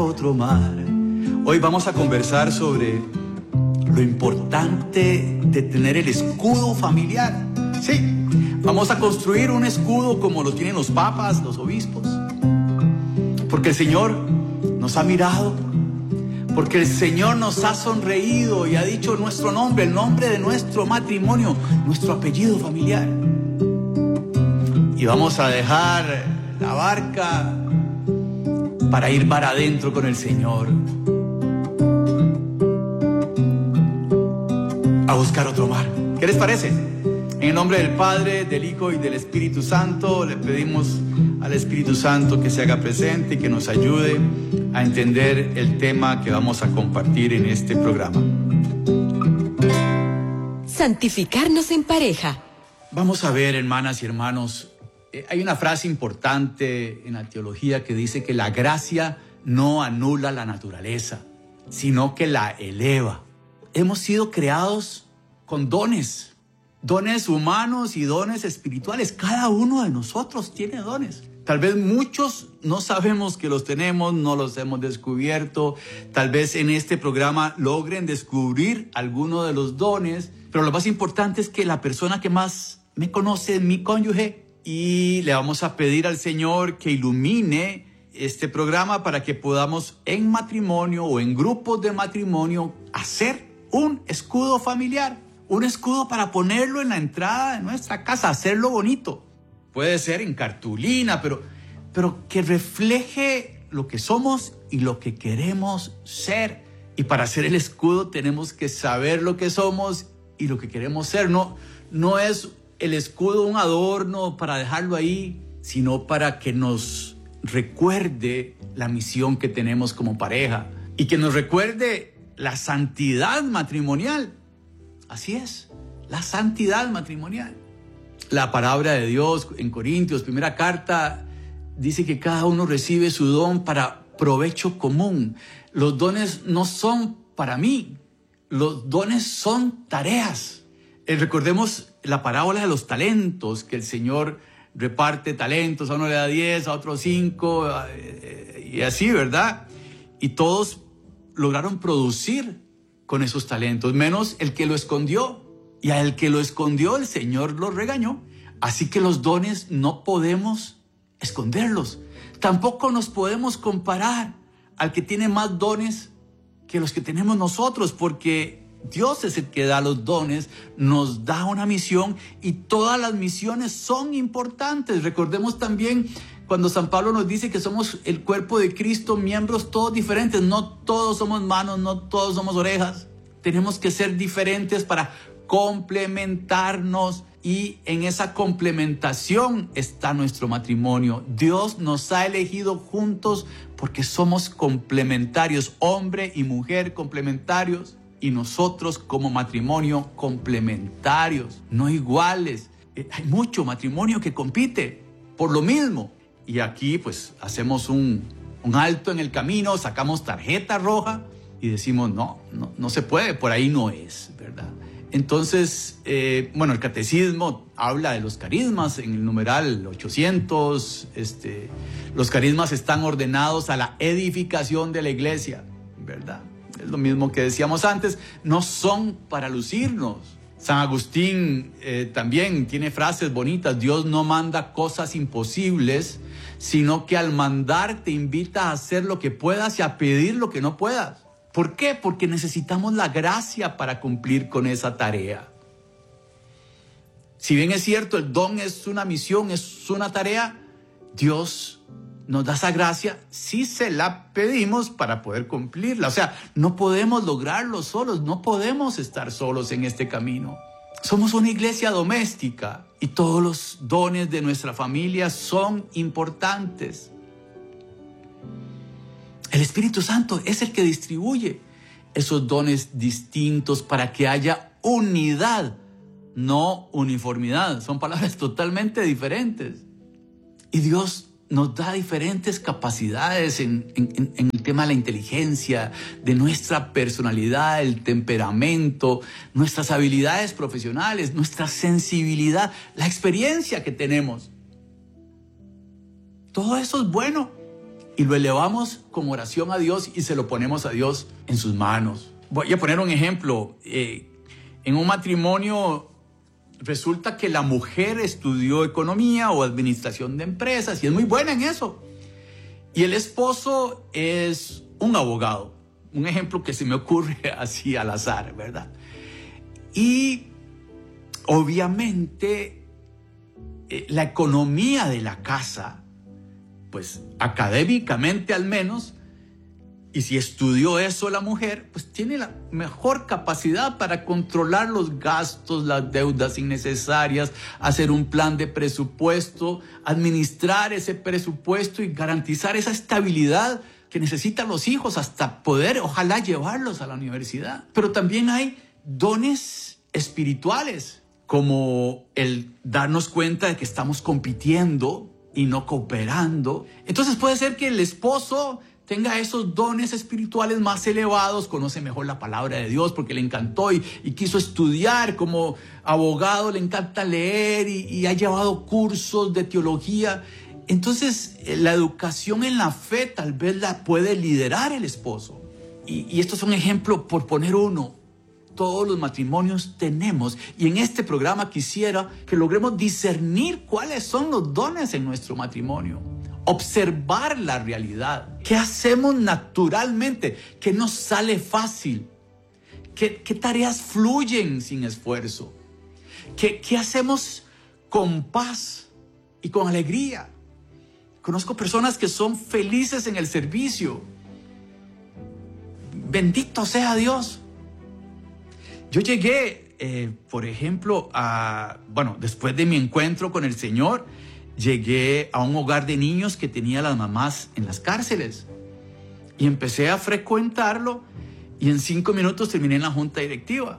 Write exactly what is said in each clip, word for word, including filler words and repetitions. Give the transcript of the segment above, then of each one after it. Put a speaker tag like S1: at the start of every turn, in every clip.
S1: otro mar. Hoy vamos a conversar sobre lo importante de tener el escudo familiar. Sí, vamos a construir un escudo como lo tienen los papas, los obispos. Porque el Señor nos ha mirado, porque el Señor nos ha sonreído y ha dicho nuestro nombre, el nombre de nuestro matrimonio, nuestro apellido familiar. Y vamos a dejar la barca para ir para adentro con el Señor, a buscar otro mar. ¿Qué les parece? En el nombre del Padre, del Hijo y del Espíritu Santo, le pedimos al Espíritu Santo que se haga presente y que nos ayude a entender el tema que vamos a compartir en este programa.
S2: Santificarnos en pareja.
S1: Vamos a ver, hermanas y hermanos, eh, hay una frase importante en la teología que dice que la gracia no anula la naturaleza, sino que la eleva. Hemos sido creados con dones, dones humanos y dones espirituales. Cada uno de nosotros tiene dones. Tal vez muchos no sabemos que los tenemos, no los hemos descubierto. Tal vez en este programa logren descubrir alguno de los dones. Pero lo más importante es que la persona que más me conoce es mi cónyuge. Y le vamos a pedir al Señor que ilumine este programa para que podamos en matrimonio o en grupos de matrimonio hacer un escudo familiar. Un escudo para ponerlo en la entrada de nuestra casa, hacerlo bonito. Puede ser en cartulina, pero, pero que refleje lo que somos y lo que queremos ser. Y para hacer el escudo tenemos que saber lo que somos y lo que queremos ser. No, no es el escudo un adorno para dejarlo ahí, sino para que nos recuerde la misión que tenemos como pareja y que nos recuerde la santidad matrimonial. Así es, la santidad matrimonial. La palabra de Dios en Corintios, primera carta, dice que cada uno recibe su don para provecho común. Los dones no son para mí, los dones son tareas. Eh, recordemos la parábola de los talentos, que el Señor reparte talentos, a uno le da diez, a otro cinco, eh, y así, ¿verdad? Y todos lograron producir con esos talentos, menos el que lo escondió. Y al que lo escondió, el Señor lo regañó. Así que los dones no podemos esconderlos. Tampoco nos podemos comparar al que tiene más dones que los que tenemos nosotros, porque Dios es el que da los dones, nos da una misión y todas las misiones son importantes. Recordemos también cuando San Pablo nos dice que somos el cuerpo de Cristo, miembros todos diferentes. No todos somos manos, no todos somos orejas. Tenemos que ser diferentes para complementarnos y en esa complementación está nuestro matrimonio. Dios nos ha elegido juntos porque somos complementarios, hombre y mujer complementarios. Y nosotros como matrimonio complementarios, no iguales. Eh, hay mucho matrimonio que compite por lo mismo. Y aquí pues hacemos un, un alto en el camino, sacamos tarjeta roja y decimos no, no, no se puede, por ahí no es, ¿verdad? Entonces, eh, bueno, el catecismo habla de los carismas en el numeral ochocientos. Este, los carismas están ordenados a la edificación de la iglesia, ¿verdad? Es lo mismo que decíamos antes, no son para lucirnos. San Agustín eh, también tiene frases bonitas. Dios no manda cosas imposibles, sino que al mandar te invita a hacer lo que puedas y a pedir lo que no puedas. ¿Por qué? Porque necesitamos la gracia para cumplir con esa tarea. Si bien es cierto, el don es una misión, es una tarea, Dios nos da esa gracia si se la pedimos para poder cumplirla. O sea, no podemos lograrlo solos, no podemos estar solos en este camino. Somos una iglesia doméstica y todos los dones de nuestra familia son importantes. El Espíritu Santo es el que distribuye esos dones distintos para que haya unidad, no uniformidad. Son palabras totalmente diferentes. Y Dios nos da diferentes capacidades en, en, en el tema de la inteligencia, de nuestra personalidad, el temperamento, nuestras habilidades profesionales, nuestra sensibilidad, la experiencia que tenemos. Todo eso es bueno y lo elevamos con oración a Dios y se lo ponemos a Dios en sus manos. Voy a poner un ejemplo. Eh, en un matrimonio resulta que la mujer estudió economía o administración de empresas y es muy buena en eso. Y el esposo es un abogado. Un ejemplo que se me ocurre así al azar, ¿verdad? Y obviamente eh, la economía de la casa, pues académicamente al menos, y si estudió eso la mujer, pues tiene la mejor capacidad para controlar los gastos, las deudas innecesarias, hacer un plan de presupuesto, administrar ese presupuesto y garantizar esa estabilidad que necesitan los hijos hasta poder, ojalá, llevarlos a la universidad. Pero también hay dones espirituales, como el darnos cuenta de que estamos compitiendo y no cooperando. Entonces puede ser que el esposo tenga esos dones espirituales más elevados, conoce mejor la palabra de Dios porque le encantó y, y quiso estudiar. Como abogado le encanta leer y, y ha llevado cursos de teología. Entonces la educación en la fe tal vez la puede liderar el esposo. Y, y estos son ejemplos, por poner uno. Todos los matrimonios tenemos, y en este programa quisiera que logremos discernir cuáles son los dones en nuestro matrimonio. Observar la realidad. ¿Qué hacemos naturalmente? ¿Qué nos sale fácil? ¿Qué, qué tareas fluyen sin esfuerzo? ¿Qué, qué hacemos con paz y con alegría? Conozco personas que son felices en el servicio. Bendito sea Dios. Yo llegué, eh, por ejemplo, a, bueno, después de mi encuentro con el Señor, llegué a un hogar de niños que tenía las mamás en las cárceles. Y empecé a frecuentarlo y en cinco minutos terminé en la junta directiva.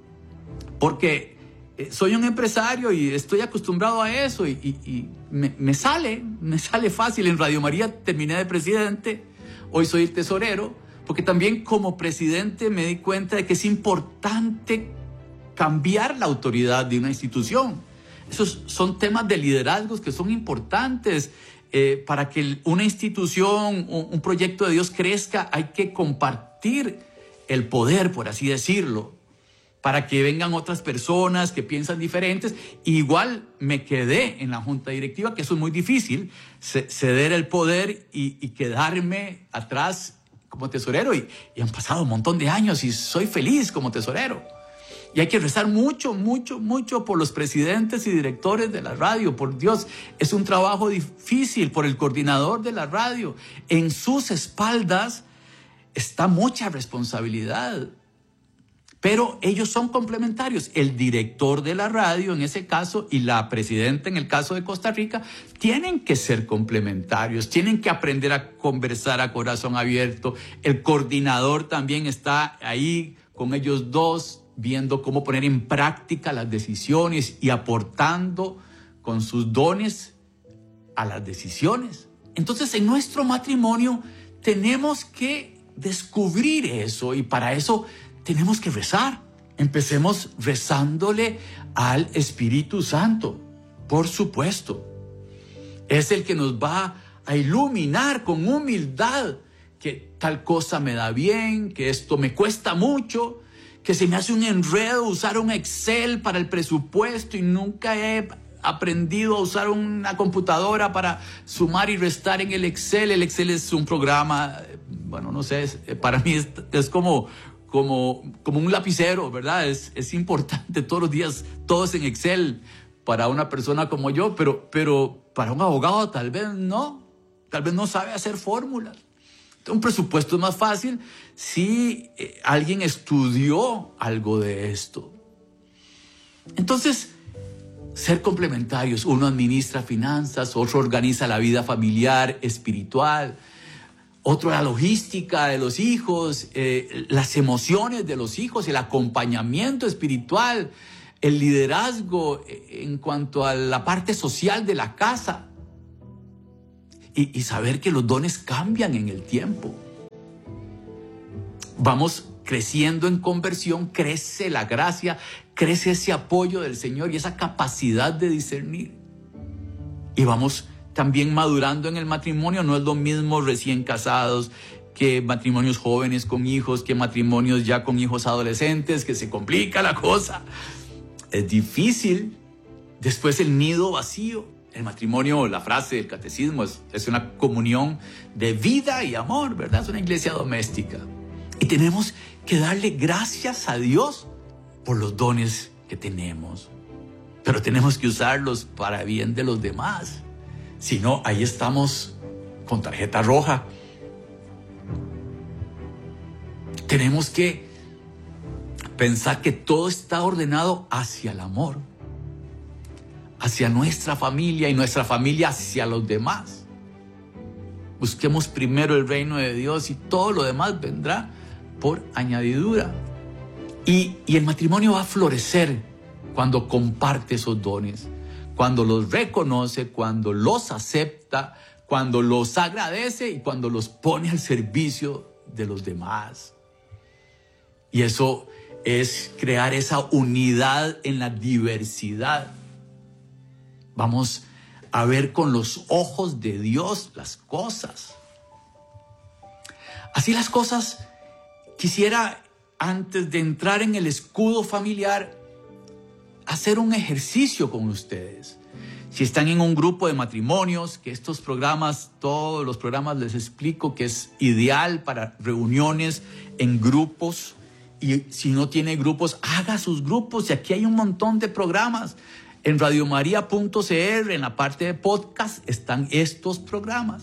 S1: Porque eh, soy un empresario y estoy acostumbrado a eso y, y, y me, me sale, me sale fácil. En Radio María terminé de presidente, hoy soy el tesorero. Porque también como presidente me di cuenta de que es importante cambiar la autoridad de una institución. Esos son temas de liderazgos que son importantes. Eh, para que una institución, un, un proyecto de Dios crezca, hay que compartir el poder, por así decirlo, para que vengan otras personas que piensan diferentes. Igual me quedé en la junta directiva, que eso es muy difícil, ceder el poder y, y quedarme atrás como tesorero, y, y han pasado un montón de años y soy feliz como tesorero. Y hay que rezar mucho, mucho, mucho por los presidentes y directores de la radio. Por Dios, es un trabajo difícil. Por el coordinador de la radio. En sus espaldas está mucha responsabilidad. Pero ellos son complementarios. El director de la radio, en ese caso, y la presidenta, en el caso de Costa Rica, tienen que ser complementarios. Tienen que aprender a conversar a corazón abierto. El coordinador también está ahí con ellos dos, viendo cómo poner en práctica las decisiones y aportando con sus dones a las decisiones. Entonces, en nuestro matrimonio tenemos que descubrir eso, y para eso tenemos que rezar. Empecemos rezándole al Espíritu Santo, por supuesto. Es el que nos va a iluminar con humildad que tal cosa me da bien, que esto me cuesta mucho, que se me hace un enredo usar un Excel para el presupuesto y nunca he aprendido a usar una computadora para sumar y restar en el Excel. El Excel es un programa, bueno, no sé, es, para mí es, es como, como, como un lapicero, ¿verdad? Es, es importante todos los días, todos en Excel, para una persona como yo, pero, pero para un abogado tal vez no, tal vez no sabe hacer fórmulas. Un presupuesto es más fácil si eh, alguien estudió algo de esto. Entonces, ser complementarios. Uno administra finanzas, otro organiza la vida familiar, espiritual, otro la logística de los hijos, eh, las emociones de los hijos, el acompañamiento espiritual, el liderazgo en cuanto a la parte social de la casa. Y, y saber que los dones cambian en el tiempo. Vamos creciendo en conversión, crece la gracia, crece ese apoyo del Señor y esa capacidad de discernir. Y vamos también madurando en el matrimonio. No es lo mismo recién casados que matrimonios jóvenes con hijos, que matrimonios ya con hijos adolescentes, que se complica la cosa. Es difícil. Después el nido vacío. El matrimonio, la frase del catecismo, es, es una comunión de vida y amor, ¿verdad? Es una iglesia doméstica. Y tenemos que darle gracias a Dios por los dones que tenemos. Pero tenemos que usarlos para bien de los demás. Si no, ahí estamos con tarjeta roja. Tenemos que pensar que todo está ordenado hacia el amor, hacia nuestra familia y nuestra familia hacia los demás. Busquemos primero el reino de Dios y todo lo demás vendrá por añadidura. Y, y el matrimonio va a florecer cuando comparte esos dones, cuando los reconoce, cuando los acepta, cuando los agradece y cuando los pone al servicio de los demás. Y eso es crear esa unidad en la diversidad. Vamos a ver con los ojos de Dios las cosas. Así las cosas, quisiera, antes de entrar en el escudo familiar, hacer un ejercicio con ustedes. Si están en un grupo de matrimonios, que estos programas, todos los programas les explico que es ideal para reuniones en grupos. Y si no tiene grupos, haga sus grupos. Y aquí hay un montón de programas. En radiomaria punto c r, en la parte de podcast, están estos programas.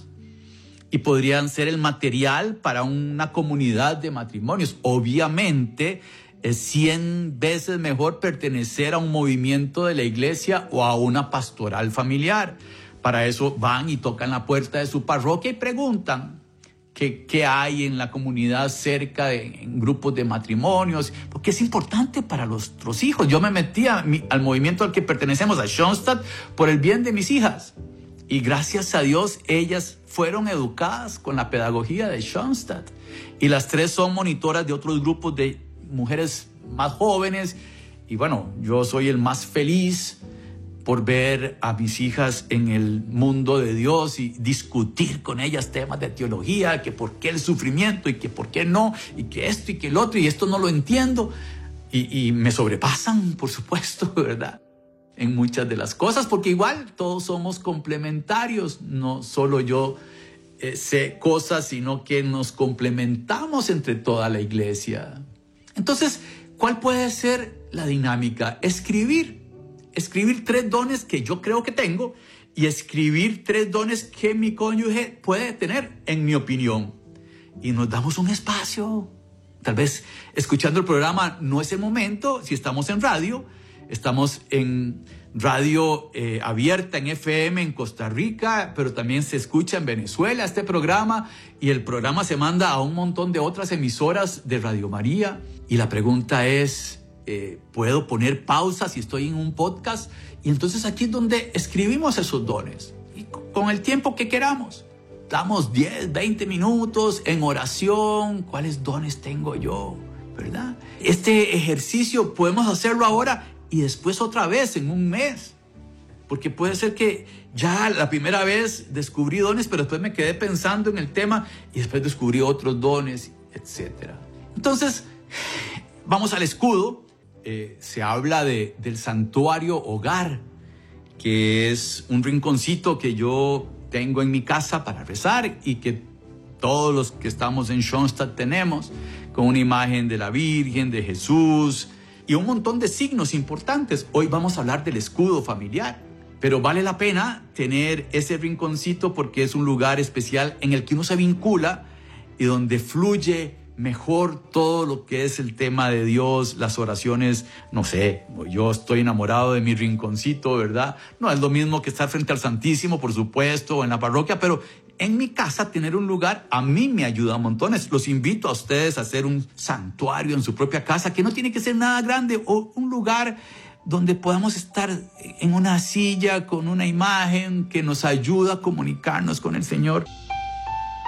S1: Y podrían ser el material para una comunidad de matrimonios. Obviamente, es cien veces mejor pertenecer a un movimiento de la iglesia o a una pastoral familiar. Para eso van y tocan la puerta de su parroquia y preguntan qué, qué hay en la comunidad cerca de en grupos de matrimonios, porque es importante para nuestros hijos. Yo me metí a mi, al movimiento al que pertenecemos, a Schoenstatt, por el bien de mis hijas. Y gracias a Dios, ellas fueron educadas con la pedagogía de Schoenstatt. Y las tres son monitoras de otros grupos de mujeres más jóvenes. Y bueno, yo soy el más feliz por ver a mis hijas en el mundo de Dios y discutir con ellas temas de teología, que por qué el sufrimiento y que por qué no, y que esto y que el otro, y esto no lo entiendo. Y, y me sobrepasan, por supuesto, ¿verdad? En muchas de las cosas, porque igual todos somos complementarios. No solo yo eh, sé cosas, sino que nos complementamos entre toda la iglesia. Entonces, ¿cuál puede ser la dinámica? Escribir. Escribir tres dones que yo creo que tengo y escribir tres dones que mi cónyuge puede tener, en mi opinión. Y nos damos un espacio. Tal vez escuchando el programa no es el momento, si estamos en radio. Estamos en radio eh, abierta en F M en Costa Rica, pero también se escucha en Venezuela este programa, y el programa se manda a un montón de otras emasoras de Radio María. Y la pregunta es, eh, ¿puedo poner pausa si estoy en un podcast? Y entonces aquí es donde escribimos esos dones, y con el tiempo que queramos. Damos diez, veinte minutos en oración. ¿Cuáles dones tengo yo? ¿Verdad? Este ejercicio podemos hacerlo ahora y después otra vez en un mes. Porque puede ser que ya la primera vez descubrí dones, pero después me quedé pensando en el tema y después descubrí otros dones, etcétera. Entonces, vamos al escudo. Eh, se habla de, del santuario hogar, que es un rinconcito que yo tengo en mi casa para rezar y que todos los que estamos en Schoenstatt tenemos, con una imagen de la Virgen, de Jesús y un montón de signos importantes. Hoy vamos a hablar del escudo familiar, pero vale la pena tener ese rinconcito porque es un lugar especial en el que uno se vincula y donde fluye mejor todo lo que es el tema de Dios, las oraciones. No sé, yo estoy enamorado de mi rinconcito, ¿verdad? No es lo mismo que estar frente al Santísimo, por supuesto, en la parroquia, pero en mi casa tener un lugar a mí me ayuda a montones. Los invito a ustedes a hacer un santuario en su propia casa, que no tiene que ser nada grande, o un lugar donde podamos estar en una silla con una imagen que nos ayuda a comunicarnos con el Señor.